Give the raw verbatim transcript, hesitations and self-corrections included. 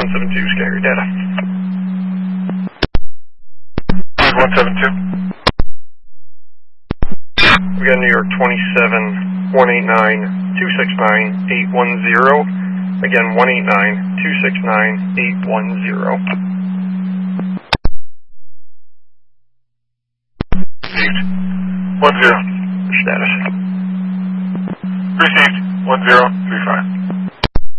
one seven two, scan your data. one seven two. We got New York twenty-seven, one eight nine, two six nine, eight one zero. Again, one eight nine, two six nine, eight one zero. Received. One zero. Status. Received. One zero three five.